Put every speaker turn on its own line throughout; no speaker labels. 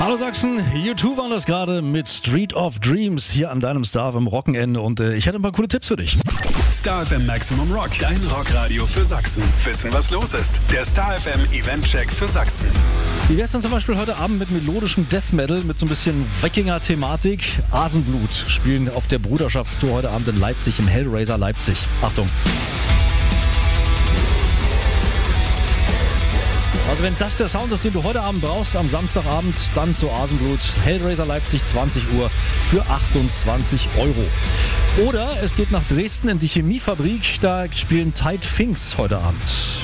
Hallo Sachsen, U2 waren das gerade mit Street of Dreams hier an deinem Star FM Rockenende und ich hätte ein paar coole Tipps für dich.
Star FM Maximum Rock, dein Rockradio für Sachsen. Wissen, was los ist. Der Star FM Event-Check für Sachsen.
Wie wär's denn zum Beispiel heute Abend mit melodischem Death Metal mit so ein bisschen Wikinger-Thematik? Asenblut spielen auf der Bruderschaftstour heute Abend in Leipzig im Hellraiser Leipzig. Achtung! Also wenn das der Sound ist, den du heute Abend brauchst, am Samstagabend, dann zu Asenblut, Hellraiser Leipzig, 20 Uhr für 28 €. Oder es geht nach Dresden in die Chemiefabrik, da spielen Tight Finks heute Abend.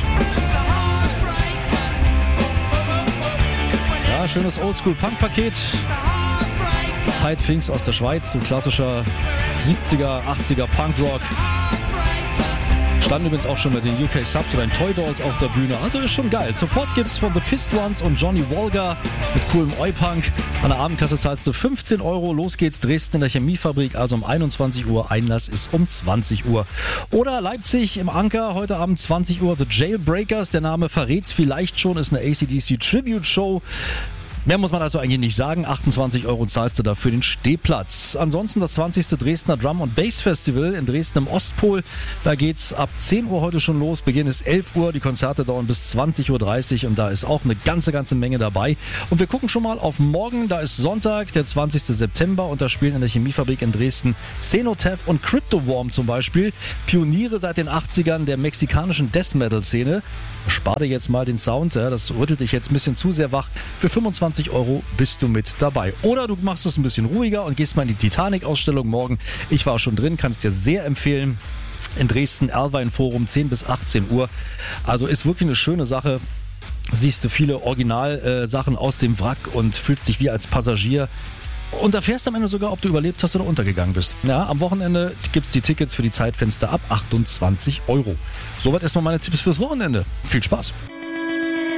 Ja, schönes Oldschool-Punk-Paket. Tight Finks aus der Schweiz, so klassischer 70er, 80er Punkrock. Standen übrigens auch schon mit den UK Subs oder den Toy Dolls auf der Bühne. Also ist schon geil. Support gibt's von The Pissed Ones und Johnny Wolga mit coolem Oi-Punk. An der Abendkasse zahlst du 15 €. Los geht's, Dresden in der Chemiefabrik, also um 21 Uhr. Einlass ist um 20 Uhr. Oder Leipzig im Anker, heute Abend 20 Uhr. The Jailbreakers, der Name verrät's vielleicht schon, ist eine AC/DC Tribute Show. Mehr muss man also eigentlich nicht sagen. 28 € zahlst du dafür den Stehplatz. Ansonsten das 20. Dresdner Drum and Bass Festival in Dresden im Ostpol. Da geht's ab 10 Uhr heute schon los. Beginn ist 11 Uhr. Die Konzerte dauern bis 20:30 Uhr und da ist auch eine ganze Menge dabei. Und wir gucken schon mal auf morgen. Da ist Sonntag, der 20. September und da spielen in der Chemiefabrik in Dresden Cenotaph und Cryptoworm zum Beispiel. Pioniere seit den 80ern der mexikanischen Death Metal Szene. Spar dir jetzt mal den Sound, ja, das rüttelt dich jetzt ein bisschen zu sehr wach. Für 25 € bist du mit dabei. Oder du machst es ein bisschen ruhiger und gehst mal in die Titanic-Ausstellung morgen. Ich war schon drin, kann es dir sehr empfehlen. In Dresden, Erlwein Forum, 10 bis 18 Uhr. Also ist wirklich eine schöne Sache. Siehst du viele Originalsachen aus dem Wrack und fühlst dich wie als Passagier. Und erfährst am Ende sogar, ob du überlebt hast oder untergegangen bist. Ja, am Wochenende gibt's die Tickets für die Zeitfenster ab 28 €. Soweit erstmal meine Tipps fürs Wochenende. Viel Spaß!